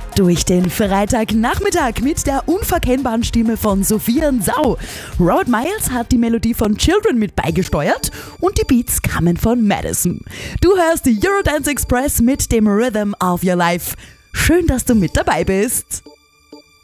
Durch den Freitagnachmittag mit der unverkennbaren Stimme von Sophia Nsau. Robert Miles hat die Melodie von Children mit beigesteuert und die Beats kamen von Madison. Du hörst die Eurodance Express mit dem Rhythm of Your Life. Schön, dass du mit dabei bist.